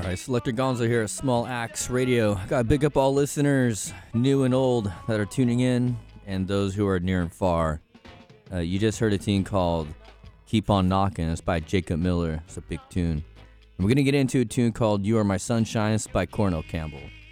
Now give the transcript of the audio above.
right, Selector Gonzo here at Small Axe Radio. Got to big up all listeners, new and old, that are tuning in, and those who are near and far. You just heard a tune called Keep On Knockin'. It's by Jacob Miller. It's a big tune. And we're going to get into a tune called You Are My Sunshine. It's by Cornell Campbell.